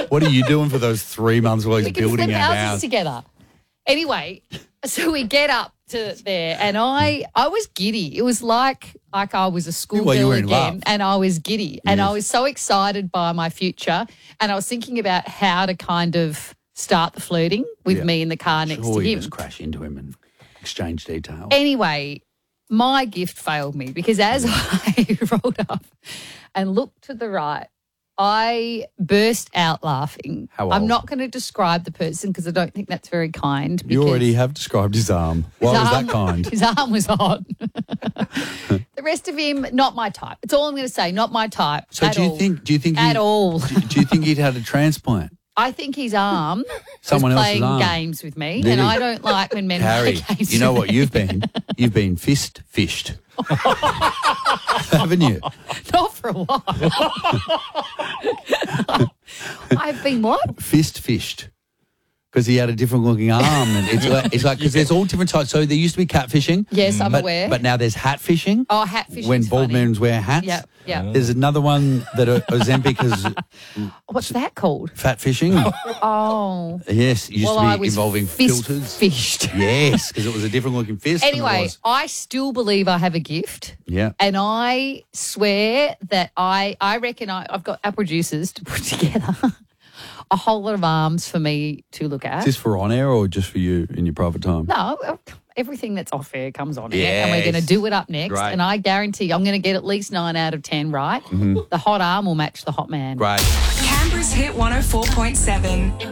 What are you doing for those 3 months while he's We can building flip our houses house? together. Anyway, so we get up to there, and I was giddy. It was like I was a Well, you schoolgirl were in again, love. and I was giddy, and Yes. I was so excited by my future, and I was thinking about how to kind of start the flirting with Yeah. me in the car next Sure, to you him. just crash into him and exchange details. Anyway, my gift failed me because as I rolled up and looked to the right, I burst out laughing. How I'm old? not going to describe the person because I don't think that's very kind. You because already have described his arm. Why was that kind? His arm was on. The rest of him, not my type. It's all I'm going to say. Not my type. So at do you all. think At all? do you think he'd had a transplant? I think his arm Someone was else's playing arm. games with me, Did and he? I don't like when men Harry, play games. you know with what me. you've been? You've been fist fished. Haven't you? Not for a while. I've been what? Fist fished. Because he had a different looking arm. And it's like, because there's all different types. So there used to be catfishing. Yes, I'm but, aware. But now there's hat fishing. Oh, hat fishing. When bald men wear hats. Yeah, yeah. There's another one that Ozempic has What's that called? fat fishing. Oh. Yes, it used Well, to I be was involving fist filters. fished. Yes, because it was a different looking fist. than it Anyway, was. I still believe I have a gift. Yeah. And I swear that I reckon I've got our producers to put together a whole lot of arms for me to look at. Is this for on air or just for you in your private time? No, everything that's off air comes on air, and we're going to Yes. do it up next. Great. And I guarantee I'm going to get at least 9 out of 10 right. The hot arm will match the hot man. Great. Canberra's Hit 104.7.